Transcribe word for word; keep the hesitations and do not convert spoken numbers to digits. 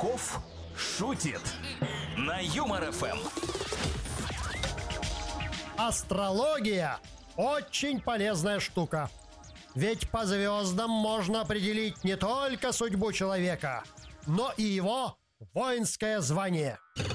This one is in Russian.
Попов шутит на Юмор эф эм. Астрология – очень полезная штука. Ведь по звездам можно определить не только судьбу человека, но и его воинское звание.